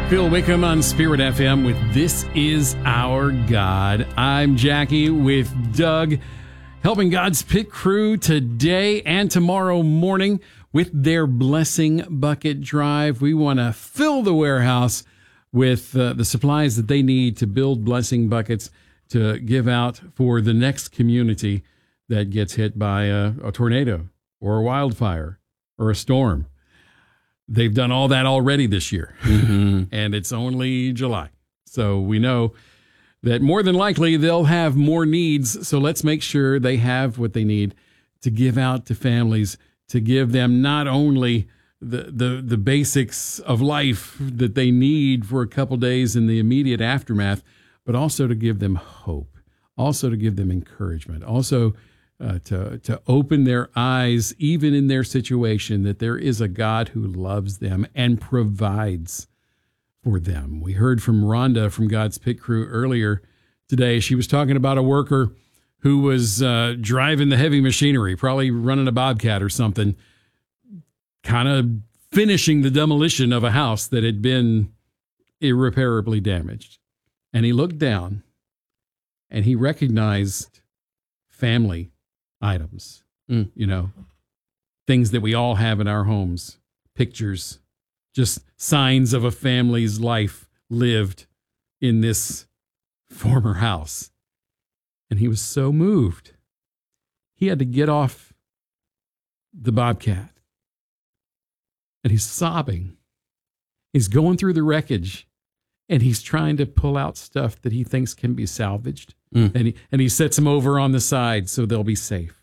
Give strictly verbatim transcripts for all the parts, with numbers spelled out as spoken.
Bill Wickham on Spirit F M with This Is Our God. I'm Jackie with Doug, helping God's Pit Crew today and tomorrow morning with their Blessing Bucket Drive. We want to fill the warehouse with uh, the supplies that they need to build blessing buckets to give out for the next community that gets hit by a, a tornado or a wildfire or a storm. They've done all that already this year, mm-hmm. and it's only July. So we know that more than likely they'll have more needs. So let's make sure they have what they need to give out to families, to give them not only the, the, the basics of life that they need for a couple days in the immediate aftermath, but also to give them hope, also to give them encouragement, also Uh, to to open their eyes, even in their situation, that there is a God who loves them and provides for them. We heard from Rhonda from God's Pit Crew earlier today. She was talking about a worker who was uh, driving the heavy machinery, probably running a Bobcat or something, kind of finishing the demolition of a house that had been irreparably damaged. And he looked down and he recognized family items, mm. you know, things that we all have in our homes, pictures, just signs of a family's life lived in this former house. And he was so moved, he had to get off the Bobcat. And he's sobbing. He's going through the wreckage, and he's trying to pull out stuff that he thinks can be salvaged. Mm. And he and he sets them over on the side so they'll be safe.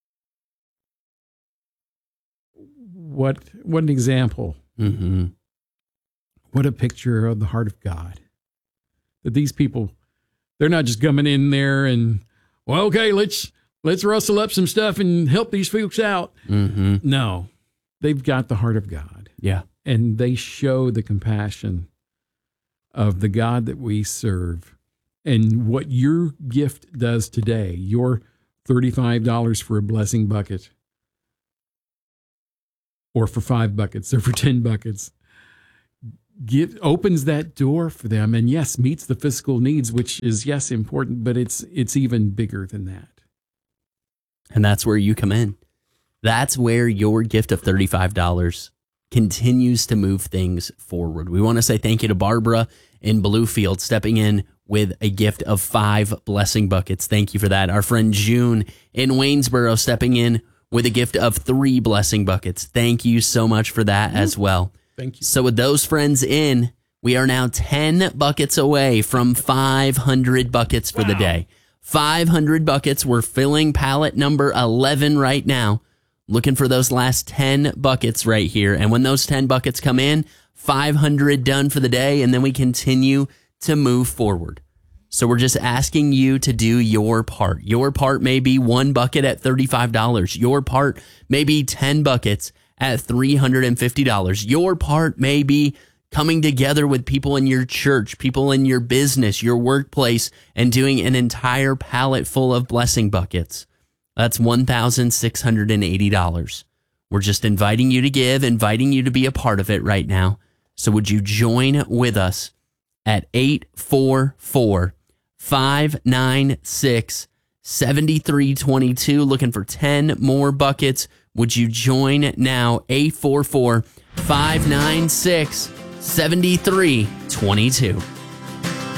What what an example. Mm-hmm. What a picture of the heart of God. That these people, they're not just coming in there and, well, okay, let's let's rustle up some stuff and help these folks out. Mm-hmm. No, they've got the heart of God. Yeah. And they show the compassion of the God that we serve. And what your gift does today, your thirty-five dollars for a blessing bucket, or for five buckets, or for ten buckets, get, opens that door for them, and yes, meets the physical needs, which is, yes, important, but it's it's even bigger than that. And that's where you come in. That's where your gift of thirty-five dollars continues to move things forward. We want to say thank you to Barbara in Bluefield stepping in with a gift of five blessing buckets. Thank you for that. Our friend June in Waynesboro stepping in with a gift of three blessing buckets. Thank you so much for that as well. Thank you. So with those friends in, we are now ten buckets away from five hundred buckets for wow. the day. five hundred buckets. We're filling pallet number eleven right now. Looking for those last ten buckets right here. And when those ten buckets come in, five hundred done for the day, and then we continue to move forward. So we're just asking you to do your part. Your part may be one bucket at thirty-five dollars. Your part may be ten buckets at three hundred fifty dollars. Your part may be coming together with people in your church, people in your business, your workplace, and doing an entire pallet full of blessing buckets. That's one thousand six hundred eighty dollars. We're just inviting you to give, inviting you to be a part of it right now. So would you join with us at eight four four, five nine six, seven three two two, looking for ten more buckets. Would you join now? eight four four, five nine six, seven three two two.